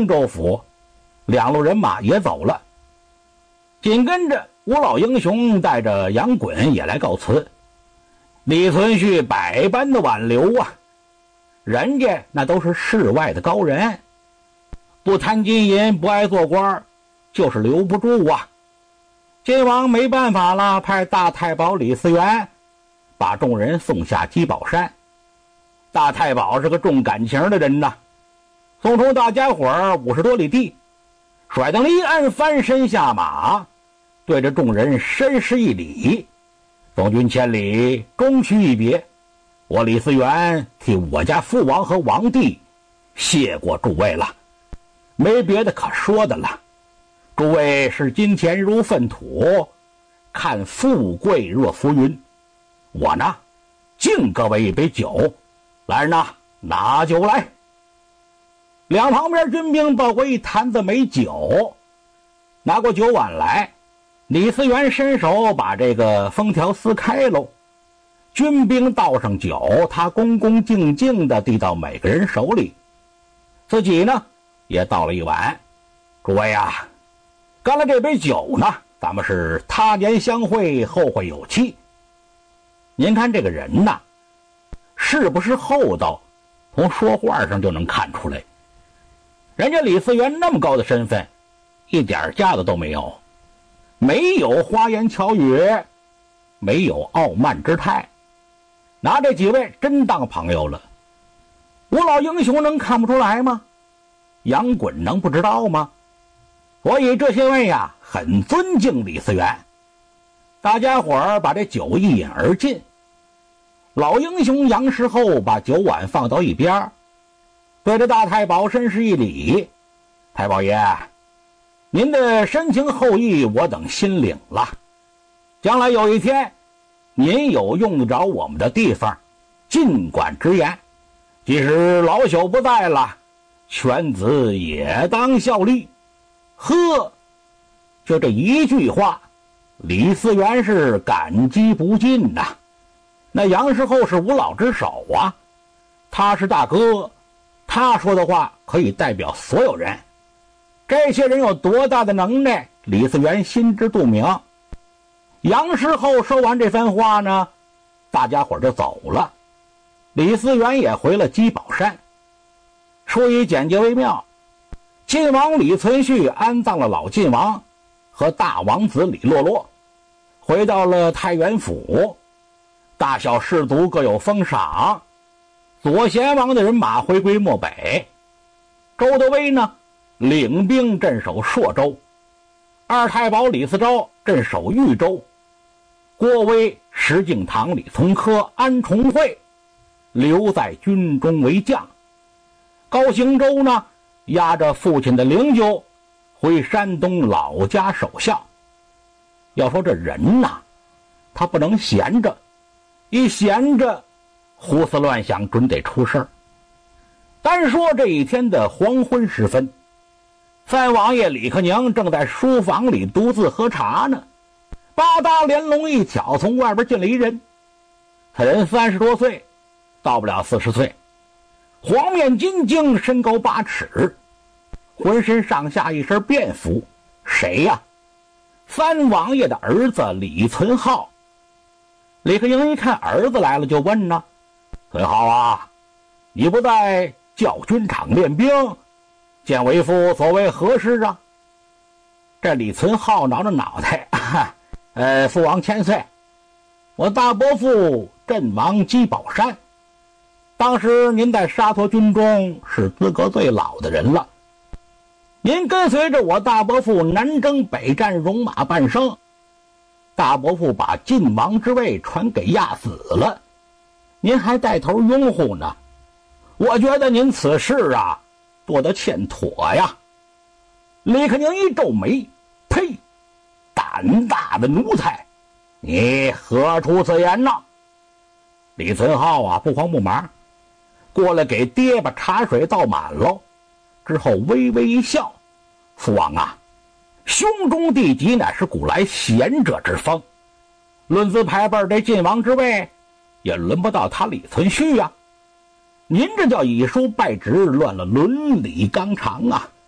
青州府，两路人马也走了。紧跟着吴老英雄带着杨衮也来告辞。李存勖百般的挽留啊，人家那都是世外的高人，不贪金银，不爱做官，就是留不住啊。晋王没办法了，派大太保李嗣源把众人送下鸡宝山。大太保是个重感情的人呐，送出大家伙50多里地，甩蹬离鞍，翻身下马，对着众人深施一礼：总军千里，终须一别，我李嗣源替我家父王和王帝谢过诸位了，没别的可说的了。诸位视金钱如粪土，看富贵若浮云，我呢敬各位一杯酒，来人呐，拿酒来。两旁边军兵抱过一坛子美酒，拿过酒碗来，李嗣源伸手把这个封条撕开喽，军兵倒上酒，他恭恭敬敬地递到每个人手里，自己呢也倒了一碗。诸位啊，干了这杯酒呢，咱们是他年相会，后会有期。您看这个人呐，是不是厚道，从说话上就能看出来。人家李嗣源那么高的身份，一点架子都没有，没有花言巧语，没有傲慢之态，拿这几位真当朋友了。吴老英雄能看不出来吗？杨衮能不知道吗？所以这些位呀，很尊敬李嗣源。大家伙儿把这酒一饮而尽。老英雄杨师厚把酒碗放到一边，对着大太保深施一礼：太保爷，您的深情厚谊我等心领了，将来有一天您有用得着我们的地方，尽管直言，即使老朽不在了，犬子也当效力。呵，就这一句话，李嗣源是感激不尽呐。那杨师厚是吴老之首啊，他是大哥，他说的话可以代表所有人。这些人有多大的能耐，李嗣源心知肚明。杨师厚说完这番话呢，大家伙就走了。李嗣源也回了鸡宝山。说以简洁为妙，晋王李存勖安葬了老晋王和大王子李洛洛，回到了太原府，大小士族各有封赏，左贤王的人马回归漠北，周德威呢领兵镇守朔州，二太保李嗣昭镇守豫州，郭威、石敬瑭、李从珂、安重会留在军中为将，高行周呢押着父亲的灵柩回山东老家守孝。要说这人呐，他不能闲着，一闲着胡思乱想准得出事儿。单说这一天的黄昏时分，三王爷李克宁正在书房里独自喝茶呢，八搭连笼一挑，从外边进了一人。此人30多岁，到不了40岁，黄面金睛，身高8尺，浑身上下一身便服。谁呀？三王爷的儿子李存浩。李克宁一看儿子来了，就问呢：存浩啊，你不在教军场练兵，见为父所谓何事啊？这李存浩挠着脑袋，父王千岁，我大伯父阵亡鸡宝山，当时您在沙陀军中是资格最老的人了，您跟随着我大伯父南征北战，戎马半生，大伯父把晋王之位传给亚子了，您还带头拥护呢，我觉得您此事啊做得欠妥呀。李克宁一皱眉，呸，胆大的奴才，你何出此言呢？李存浩啊不慌不忙过来给爹把茶水倒满喽，之后微微一笑：父王啊，兄终弟及乃是古来贤者之风，论资排辈，这晋王之位也轮不到他李存勖啊，您这叫以书拜侄，乱了伦理纲常啊。